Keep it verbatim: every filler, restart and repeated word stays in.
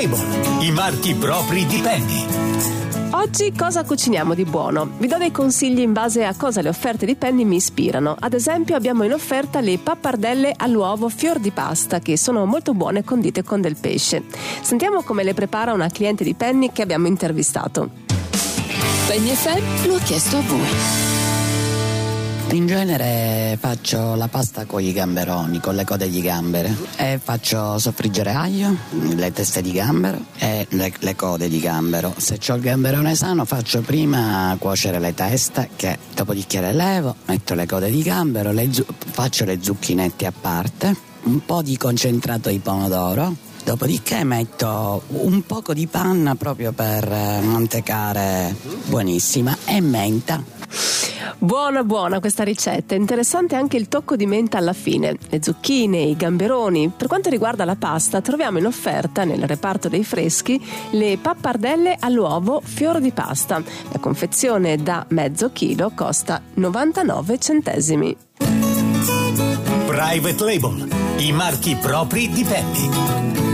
Label, i marchi propri di Penny. Oggi cosa cuciniamo di buono? Vi do dei consigli in base a cosa le offerte di Penny mi ispirano. Ad esempio abbiamo in offerta le pappardelle all'uovo fior di pasta, che sono molto buone condite con del pesce. Sentiamo come le prepara una cliente di Penny che abbiamo intervistato. Penny F M lo ha chiesto a voi. In genere faccio la pasta con i gamberoni, con le code di gambero, e faccio soffriggere aglio, le teste di gambero e le, le code di gambero. Se c'ho il gamberone sano faccio prima cuocere le teste, che dopodiché le levo, metto le code di gambero, le zu- faccio le zucchinette a parte, un po' di concentrato di pomodoro. Dopodiché metto un poco di panna proprio per mantecare, buonissima, e menta. Buona buona questa ricetta, interessante anche il tocco di menta alla fine. Le zucchine, i gamberoni. Per quanto riguarda la pasta, troviamo in offerta nel reparto dei freschi le pappardelle all'uovo fior di pasta. La confezione da mezzo chilo costa novantanove centesimi. Private Label, i marchi propri di Penny.